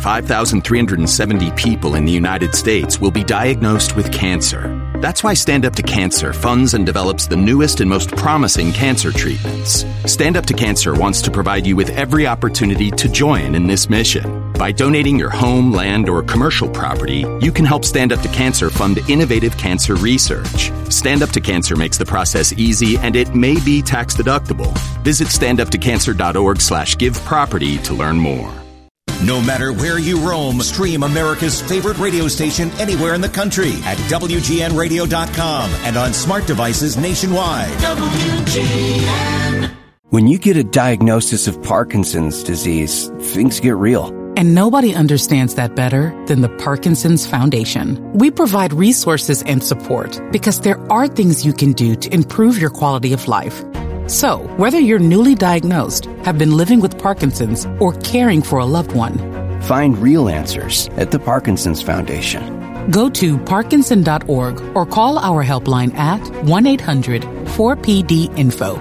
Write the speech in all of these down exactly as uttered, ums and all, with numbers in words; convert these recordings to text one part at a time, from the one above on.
five thousand three hundred seventy people in the United States will be diagnosed with cancer. That's why Stand Up to Cancer funds and develops the newest and most promising cancer treatments. Stand Up to Cancer wants to provide you with every opportunity to join in this mission. By donating your home, land, or commercial property, you can help Stand Up to Cancer fund innovative cancer research. Stand Up to Cancer makes the process easy, and it may be tax deductible. Visit standuptocancer.org slash give property to learn more. No matter where you roam, stream America's favorite radio station anywhere in the country at W G N radio dot com and on smart devices nationwide. W G N. When you get a diagnosis of Parkinson's disease, things get real. And nobody understands that better than the Parkinson's Foundation. We provide resources and support because there are things you can do to improve your quality of life. So, whether you're newly diagnosed, have been living with Parkinson's, or caring for a loved one, find real answers at the Parkinson's Foundation. Go to parkinson dot org or call our helpline at one eight hundred four P D info.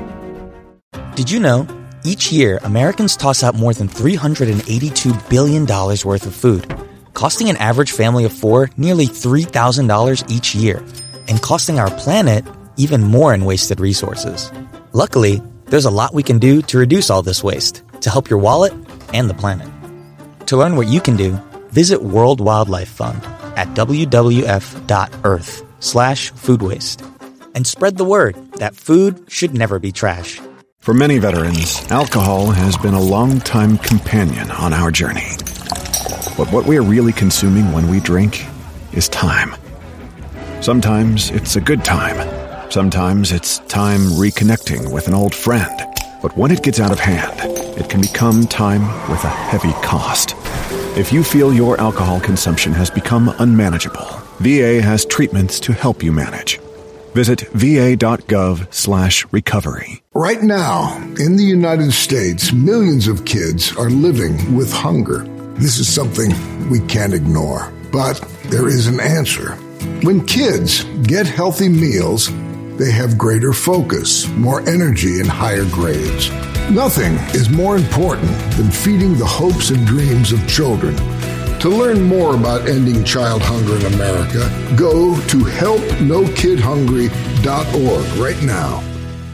Did you know, each year Americans toss out more than three hundred eighty-two billion dollars worth of food, costing an average family of four nearly three thousand dollars each year, and costing our planet even more in wasted resources. Luckily, there's a lot we can do to reduce all this waste, to help your wallet and the planet. To learn what you can do, visit World Wildlife Fund at w w f dot earth slash food waste and spread the word that food should never be trash. For many veterans, alcohol has been a long-time companion on our journey. But what we are really consuming when we drink is time. Sometimes it's a good time. Sometimes it's time reconnecting with an old friend. But when it gets out of hand, it can become time with a heavy cost. If you feel your alcohol consumption has become unmanageable, V A has treatments to help you manage. Visit v a dot gov slash recovery. Right now, in the United States, millions of kids are living with hunger. This is something we can't ignore. But there is an answer. When kids get healthy meals, they have greater focus, more energy, and higher grades. Nothing is more important than feeding the hopes and dreams of children. To learn more about ending child hunger in America, go to help no kid hungry dot org right now.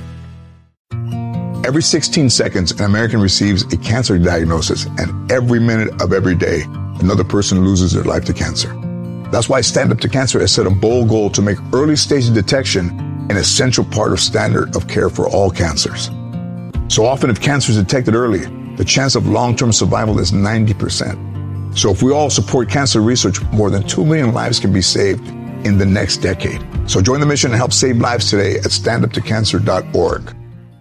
Every sixteen seconds, an American receives a cancer diagnosis, and every minute of every day, another person loses their life to cancer. That's why Stand Up to Cancer has set a bold goal to make early stage detection an essential part of standard of care for all cancers. So often, if cancer is detected early, the chance of long-term survival is ninety percent. So if we all support cancer research, more than two million lives can be saved in the next decade. So join the mission and help save lives today at stand up to cancer dot org.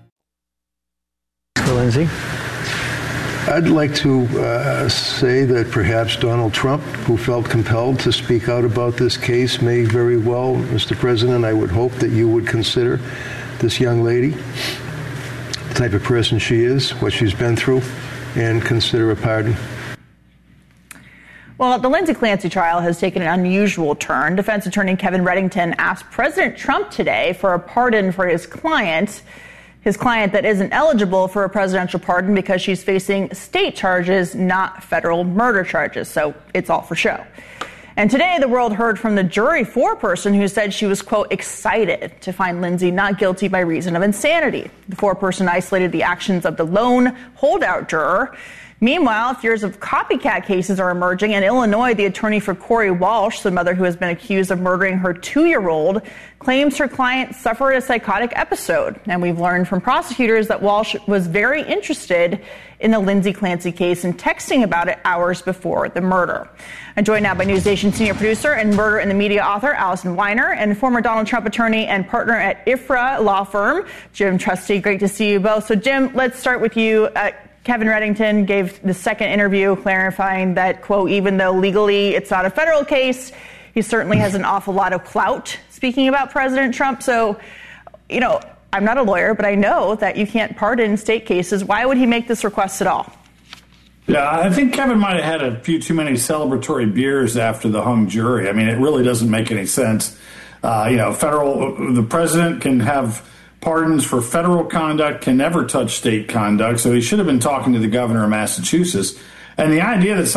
Lindsay? I'd like to uh, say that perhaps Donald Trump, who felt compelled to speak out about this case, may very well, Mister President, I would hope that you would consider this young lady, the type of person she is, what she's been through, and consider a pardon. Well, the Lindsay Clancy trial has taken an unusual turn. Defense attorney Kevin Reddington asked President Trump today for a pardon for his client. His client that isn't eligible for a presidential pardon because she's facing state charges, not federal murder charges. So it's all for show. And today, the world heard from the jury foreperson who said she was, quote, excited to find Lindsay not guilty by reason of insanity. The foreperson isolated the actions of the lone holdout juror. Meanwhile, fears of copycat cases are emerging. In Illinois, the attorney for Corey Walsh, the mother who has been accused of murdering her two-year-old, claims her client suffered a psychotic episode. And we've learned from prosecutors that Walsh was very interested in the Lindsay Clancy case and texting about it hours before the murder. I'm joined now by NewsNation senior producer and Murder in the Media author Allison Weiner and former Donald Trump attorney and partner at I F R A law firm, Jim Trusty. Great to see you both. So, Jim, let's start with you. Uh, Kevin Reddington gave the second interview clarifying that, quote, even though legally it's not a federal case, he certainly has an awful lot of clout speaking about President Trump. So, you know, I'm not a lawyer, but I know that you can't pardon state cases. Why would he make this request at all? Yeah, I think Kevin might have had a few too many celebratory beers after the hung jury. I mean, it really doesn't make any sense. Uh, you know, federal, the president can have pardons for federal conduct, can never touch state conduct. So he should have been talking to the governor of Massachusetts. And the idea that